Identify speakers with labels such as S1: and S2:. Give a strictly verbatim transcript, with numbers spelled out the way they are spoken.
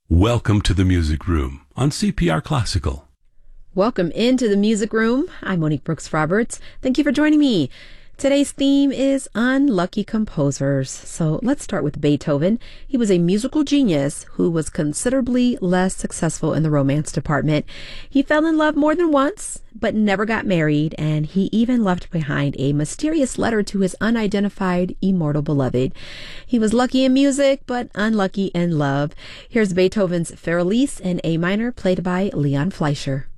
S1: Welcome to the Music Room on C P R Classical.
S2: Welcome into the Music Room. I'm Monique Brooks Roberts. Thank you for joining me. Today's theme is unlucky composers. So let's start with Beethoven. He was a musical genius who was considerably less successful in the romance department. He fell in love more than once, but never got married, and he even left behind a mysterious letter to his unidentified immortal beloved. He was lucky in music, but unlucky in love. Here's Beethoven's Fioralice in A minor, played by Leon Fleischer.